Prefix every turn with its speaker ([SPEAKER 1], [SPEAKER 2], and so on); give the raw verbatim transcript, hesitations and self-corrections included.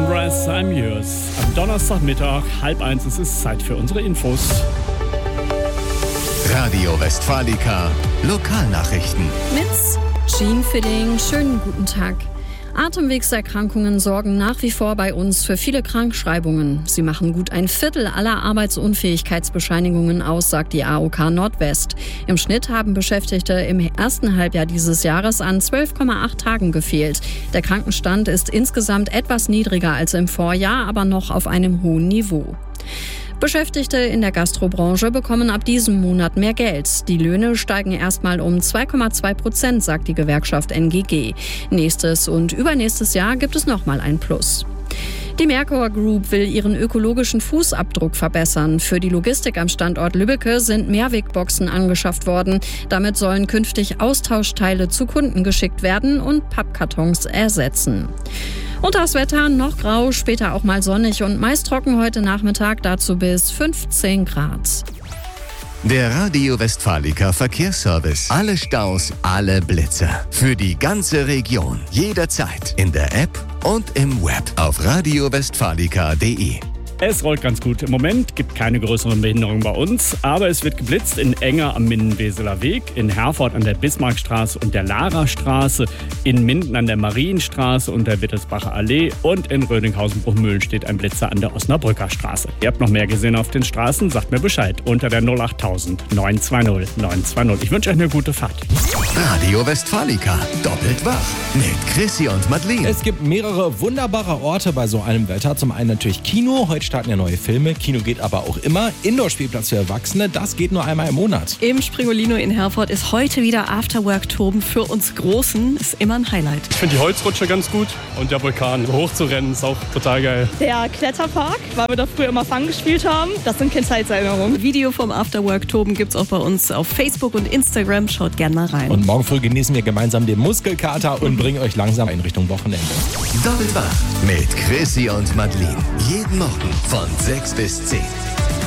[SPEAKER 1] Breath, I'm Yours. Am Donnerstagmittag, halb eins, ist es Zeit für unsere Infos.
[SPEAKER 2] Radio Westfalica, Lokalnachrichten.
[SPEAKER 3] Mit Jean Fidding, schönen guten Tag. Atemwegserkrankungen sorgen nach wie vor bei uns für viele Krankschreibungen. Sie machen gut ein Viertel aller Arbeitsunfähigkeitsbescheinigungen aus, sagt die A O K Nordwest. Im Schnitt haben Beschäftigte im ersten Halbjahr dieses Jahres an zwölf Komma acht Tagen gefehlt. Der Krankenstand ist insgesamt etwas niedriger als im Vorjahr, aber noch auf einem hohen Niveau. Beschäftigte in der Gastrobranche bekommen ab diesem Monat mehr Geld. Die Löhne steigen erstmal um zwei Komma zwei Prozent, sagt die Gewerkschaft N G G. Nächstes und übernächstes Jahr gibt es nochmal ein Plus. Die Merkur Group will ihren ökologischen Fußabdruck verbessern. Für die Logistik am Standort Lübbecke sind Mehrwegboxen angeschafft worden. Damit sollen künftig Austauschteile zu Kunden geschickt werden und Pappkartons ersetzen. Und das Wetter noch grau, später auch mal sonnig und meist trocken heute Nachmittag, dazu bis fünfzehn Grad.
[SPEAKER 2] Der Radio Westfalica Verkehrsservice. Alle Staus, alle Blitzer. Für die ganze Region. Jederzeit. In der App und im Web. Auf radio westfalica punkt de.
[SPEAKER 1] Es rollt ganz gut. Im Moment gibt keine größeren Behinderungen bei uns, aber es wird geblitzt in Enger am Minden-Weseler Weg, in Herford an der Bismarckstraße und der Larastraße, in Minden an der Marienstraße und der Wittelsbacher Allee und in Rödinghausen-Bruchmühlen steht ein Blitzer an der Osnabrücker Straße. Ihr habt noch mehr gesehen auf den Straßen, sagt mir Bescheid unter der null acht null null neun zwei null neun zwei null. Ich wünsche euch eine gute Fahrt.
[SPEAKER 2] Radio Westfalica, doppelt wach mit Chrissy und Madeleine.
[SPEAKER 4] Es gibt mehrere wunderbare Orte bei so einem Wetter. Zum einen natürlich Kino. Heute starten ja neue Filme. Kino geht aber auch immer. Indoor-Spielplatz für Erwachsene, das geht nur einmal im Monat.
[SPEAKER 5] Im Springolino in Herford ist heute wieder Afterwork-Toben für uns Großen. Ist immer ein Highlight.
[SPEAKER 6] Ich finde die Holzrutsche ganz gut und der Vulkan. Hochzurennen ist auch total geil.
[SPEAKER 7] Der Kletterpark, weil wir da früher immer Fang gespielt haben. Das sind Kindheitserinnerungen.
[SPEAKER 5] Video vom Afterwork-Toben gibt's auch bei uns auf Facebook und Instagram. Schaut gerne mal rein.
[SPEAKER 4] Und morgen früh genießen wir gemeinsam den Muskelkater und bringen euch langsam in Richtung Wochenende.
[SPEAKER 2] Doppelt wach mit Chrissy und Madeleine. Jeden Morgen von sechs bis zehn.